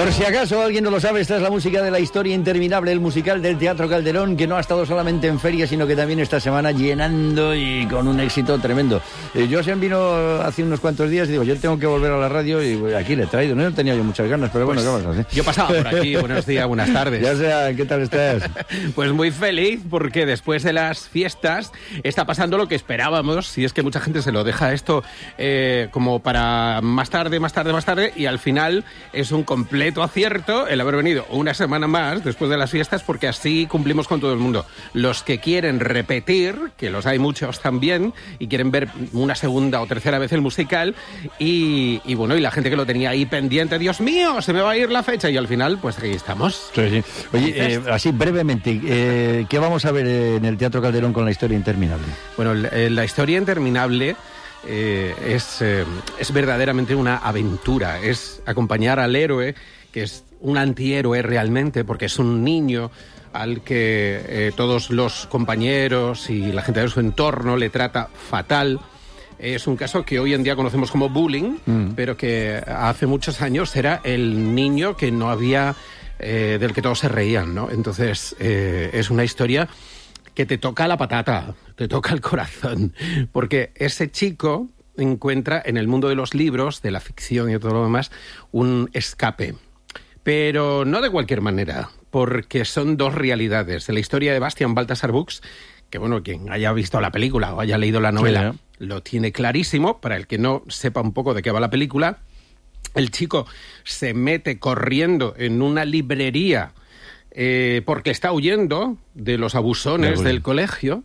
Por si acaso alguien no lo sabe, esta es la música de La historia interminable, el musical del Teatro Calderón, que no ha estado solamente en feria, sino que también esta semana llenando y con un éxito tremendo. José vino hace unos cuantos días y digo, yo tengo que volver a la radio y aquí le he traído. No tenía yo muchas ganas, pero bueno, ¿qué vamos a hacer? Yo pasaba por aquí, buenos días, buenas tardes. Ya sea, ¿qué tal estás? Pues muy feliz, porque después de las fiestas está pasando lo que esperábamos, y es que mucha gente se lo deja esto como para más tarde, y al final es un completo acierto el haber venido una semana más después de las fiestas, porque así cumplimos con todo el mundo. Los que quieren repetir, que los hay muchos también, y quieren ver una segunda o tercera vez el musical, y bueno, y la gente que lo tenía ahí pendiente, Dios mío, se me va a ir la fecha, y al final, pues aquí estamos. Sí. Oye, así brevemente, ¿qué vamos a ver en el Teatro Calderón con La historia interminable? Bueno, La historia interminable es verdaderamente una aventura, es acompañar al héroe, que es un antihéroe realmente, porque es un niño al que todos los compañeros y la gente de su entorno le trata fatal. Es un caso que hoy en día conocemos como bullying, pero que hace muchos años era el niño que no había, del que todos se reían, ¿no? Entonces, es una historia que te toca la patata, te toca el corazón, porque ese chico encuentra en el mundo de los libros, de la ficción y todo lo demás, un escape. Pero no de cualquier manera, porque son dos realidades. La historia de Bastian Balthasar Buchs, que bueno, quien haya visto la película o haya leído la novela, lo tiene clarísimo. Para el que no sepa un poco de qué va la película, el chico se mete corriendo en una librería porque está huyendo de los abusones del colegio,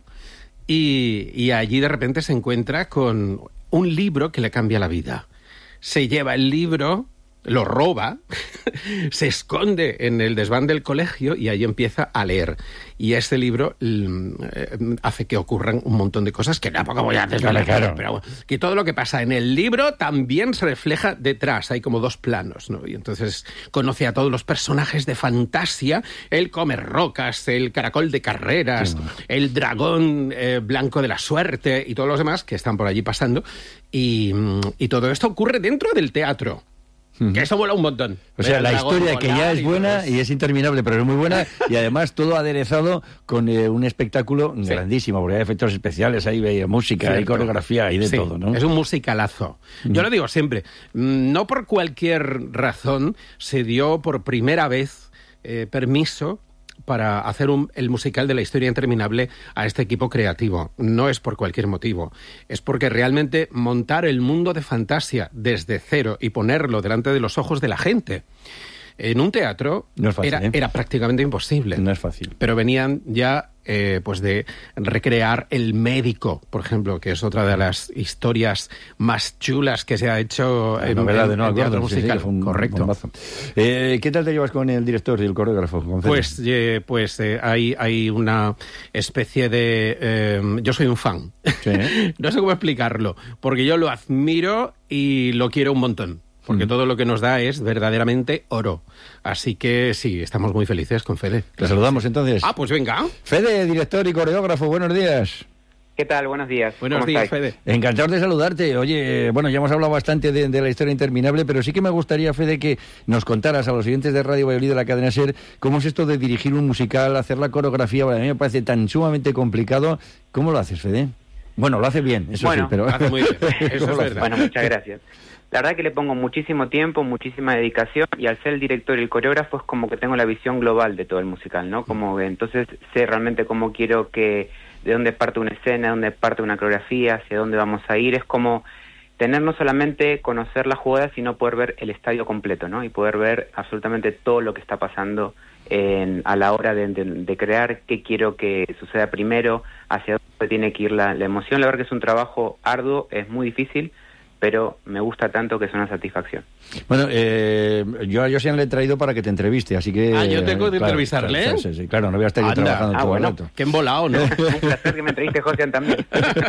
y allí de repente se encuentra con un libro que le cambia la vida. Se lleva el libro, lo roba, se esconde en el desván del colegio y ahí empieza a leer. Y ese libro hace que ocurran un montón de cosas que tampoco voy a desvelar, claro. Pero bueno, que todo lo que pasa en el libro también se refleja detrás. Hay como dos planos, ¿no? Y entonces conoce a todos los personajes de fantasía, el comer rocas, el caracol de carreras, el dragón blanco de la suerte y todos los demás que están por allí pasando. Y todo esto ocurre dentro del teatro. Que eso mola un montón. O sea, la historia que ya es buena y es interminable, pero es muy buena, y además todo aderezado con un espectáculo grandísimo, porque hay efectos especiales, hay música, hay coreografía, hay de todo, ¿no? Es un musicalazo. Yo lo digo siempre, no por cualquier razón se dio por primera vez permiso para hacer el musical de La historia interminable a este equipo creativo. No es por cualquier motivo. Es porque realmente montar el mundo de fantasía desde cero y ponerlo delante de los ojos de la gente en un teatro no es fácil, era prácticamente imposible. No es fácil. Pero venían ya pues de recrear El médico, por ejemplo, que es otra de las historias más chulas que se ha hecho en novela de Noah teatro Gordon, musical. Sí, fue un correcto. Bombazo. ¿Qué tal te llevas con el director y el coreógrafo? Pues hay una especie de... yo soy un fan. ¿Sí? No sé cómo explicarlo, porque yo lo admiro y lo quiero un montón. Porque todo lo que nos da es verdaderamente oro. Así que sí, estamos muy felices con Fede. Te saludamos entonces. Ah, pues venga. Fede, director y coreógrafo, buenos días. ¿Qué tal? Buenos días. Buenos días, Fede. Encantado de saludarte. Oye, bueno, ya hemos hablado bastante de La historia interminable, pero sí que me gustaría, Fede, que nos contaras a los oyentes de Radio Valladolid de la cadena SER cómo es esto de dirigir un musical, hacer la coreografía. A mí me parece tan sumamente complicado. ¿Cómo lo haces, Fede? Bueno, lo hace bien, eso sí, pero... Lo hace muy bien. Eso es verdad. Bueno, muchas gracias. La verdad que le pongo muchísimo tiempo, muchísima dedicación, y al ser el director y el coreógrafo es como que tengo la visión global de todo el musical, ¿no? Como que entonces sé realmente cómo quiero de dónde parte una escena, de dónde parte una coreografía, hacia dónde vamos a ir. Es como tener no solamente conocer la jugada, sino poder ver el estadio completo, ¿no? Y poder ver absolutamente todo lo que está pasando a la hora de crear, qué quiero que suceda primero, hacia dónde tiene que ir la emoción. La verdad que es un trabajo arduo, es muy difícil, pero me gusta tanto que es una satisfacción. Bueno, yo a Josian le he traído para que te entreviste, así que... Ah, yo tengo que entrevistarle. Claro, sí, claro, no voy a estar yo trabajando todo el rato. Qué embolado, ¿no? Un placer que me entreviste, Josian, también.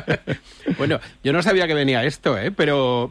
Bueno, yo no sabía que venía esto, pero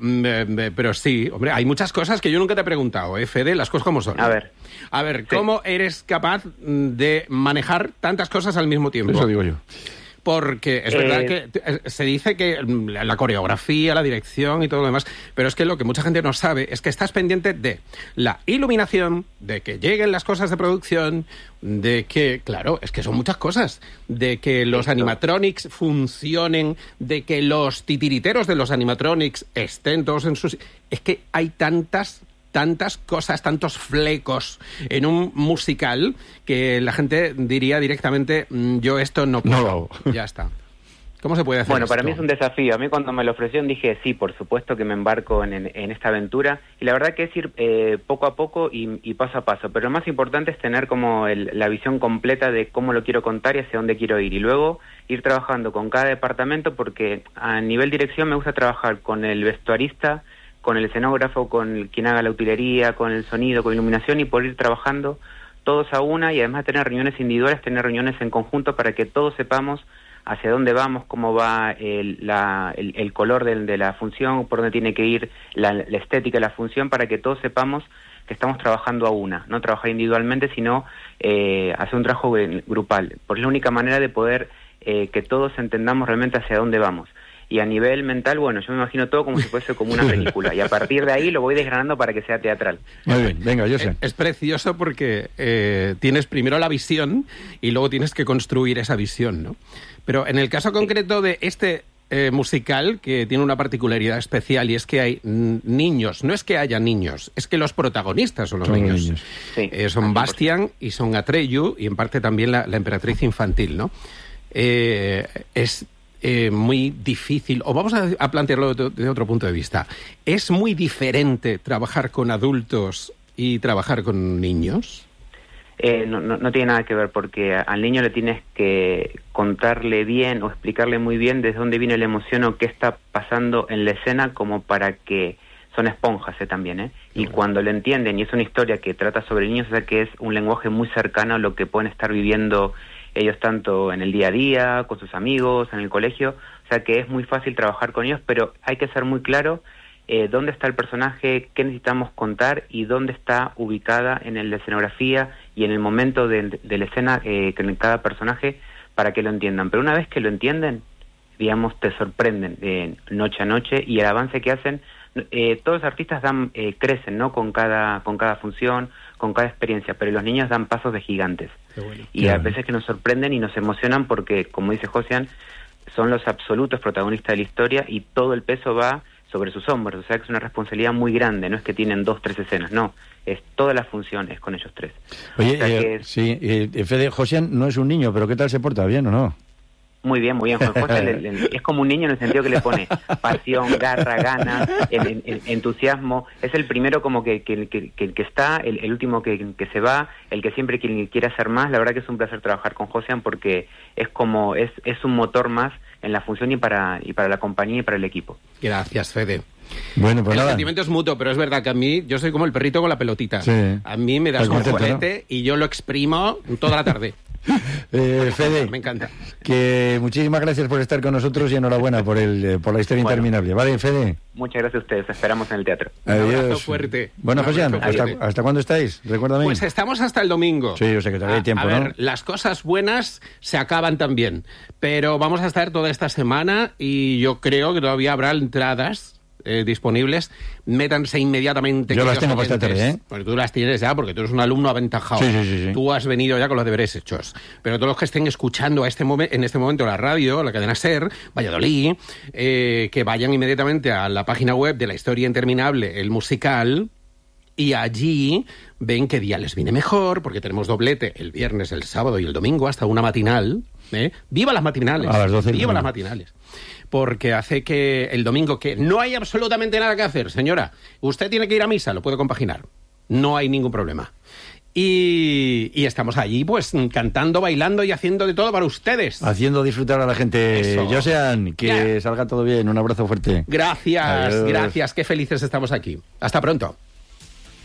sí, hombre, hay muchas cosas que yo nunca te he preguntado, Fede, las cosas como son. A ver, ¿cómo eres capaz de manejar tantas cosas al mismo tiempo? Eso digo yo. Porque es verdad que se dice que la coreografía, la dirección y todo lo demás, pero es que lo que mucha gente no sabe es que estás pendiente de la iluminación, de que lleguen las cosas de producción, de que, claro, es que son muchas cosas, de que los animatronics funcionen, de que los titiriteros de los animatronics estén todos en sus... Es que hay tantas cosas, tantos flecos en un musical que la gente diría directamente, yo esto no puedo. No lo hago. Ya está. ¿Cómo se puede hacer Bueno, esto? para mí es un desafío. A mí cuando me lo ofrecieron dije, sí, por supuesto que me embarco en esta aventura. Y la verdad que es ir poco a poco y paso a paso. Pero lo más importante es tener como la visión completa de cómo lo quiero contar y hacia dónde quiero ir. Y luego ir trabajando con cada departamento, porque a nivel dirección me gusta trabajar con el vestuarista, con el escenógrafo, con quien haga la utilería, con el sonido, con iluminación, y por ir trabajando todos a una, y además tener reuniones individuales, tener reuniones en conjunto para que todos sepamos hacia dónde vamos, cómo va el color de la función, por dónde tiene que ir la estética de la función, para que todos sepamos que estamos trabajando a una, no trabajar individualmente, sino hacer un trabajo grupal, porque es la única manera de poder que todos entendamos realmente hacia dónde vamos. Y a nivel mental, bueno, yo me imagino todo como si fuese como una película. Y a partir de ahí lo voy desgranando para que sea teatral. Muy bien, venga, yo sé. Es precioso porque tienes primero la visión y luego tienes que construir esa visión, ¿no? Pero en el caso concreto de este musical, que tiene una particularidad especial, y es que hay niños. No es que haya niños, es que los protagonistas son los niños. Sí, son Bastian y son Atreyu, y en parte también la emperatriz infantil, ¿no? Es... muy difícil, o vamos a plantearlo de otro punto de vista. ¿Es muy diferente trabajar con adultos y trabajar con niños? No tiene nada que ver, porque al niño le tienes que contarle bien o explicarle muy bien desde dónde viene la emoción o qué está pasando en la escena, como para que son esponjas también, y cuando lo entienden, y es una historia que trata sobre niños, o sea que es un lenguaje muy cercano a lo que pueden estar viviendo ellos tanto en el día a día, con sus amigos, en el colegio, o sea que es muy fácil trabajar con ellos, pero hay que ser muy claro dónde está el personaje, qué necesitamos contar y dónde está ubicada en la escenografía y en el momento de la escena en cada personaje, para que lo entiendan. Pero una vez que lo entienden, digamos, te sorprenden noche a noche, y el avance que hacen, todos los artistas crecen, ¿no? con cada función, con cada experiencia, pero los niños dan pasos de gigantes. Bueno. Y a veces que nos sorprenden y nos emocionan porque, como dice Josian, son los absolutos protagonistas de la historia y todo el peso va sobre sus hombros, o sea que es una responsabilidad muy grande, no es que tienen 2, 3 escenas, no, es toda la función es con ellos 3. Oye, o sea sí, Fede, Josian no es un niño, pero ¿qué tal se porta? ¿Bien o no? Muy bien, muy bien. José es como un niño en el sentido que le pone pasión, garra, ganas, entusiasmo. Es el primero como que está, el último que se va, el que siempre quiere hacer más. La verdad que es un placer trabajar con Josian porque es como es un motor más en la función y para la compañía y para el equipo. Gracias, Fede. Bueno, pues el nada. sentimiento es mutuo, pero es verdad que a mí, yo soy como el perrito con la pelotita. Sí. A mí me das un juguete, ¿no? Y yo lo exprimo toda la tarde. Fede, me encanta. Que muchísimas gracias por estar con nosotros y enhorabuena por la historia interminable. Vale, Fede. Muchas gracias a ustedes, esperamos en el teatro. Adiós. Un abrazo fuerte. Bueno, José, ¿hasta cuándo estáis? Recuérdame. Pues estamos hasta el domingo. Sí, yo sé que todavía hay tiempo, a ver, ¿no? las cosas buenas se acaban también, pero vamos a estar toda esta semana y yo creo que todavía habrá entradas disponibles. Métanse inmediatamente. Yo las tengo para esta tarde, ¿eh? Pues tú las tienes ya, porque tú eres un alumno aventajado. Sí. Tú has venido ya con los deberes hechos. Pero todos los que estén escuchando en este momento la radio, la cadena SER, Valladolid, que vayan inmediatamente a la página web de La Historia Interminable, el musical, y allí ven qué día les viene mejor, porque tenemos doblete el viernes, el sábado y el domingo, hasta una matinal. ¡Viva las matinales! A las 12. ¡Viva las matinales! Porque hace que el domingo, que no hay absolutamente nada que hacer, señora. Usted tiene que ir a misa, lo puede compaginar. No hay ningún problema. Y estamos allí, pues, cantando, bailando y haciendo de todo para ustedes. Haciendo disfrutar a la gente. Josean, que salga todo bien. Un abrazo fuerte. Gracias, Adiós. gracias. Qué felices estamos aquí. Hasta pronto.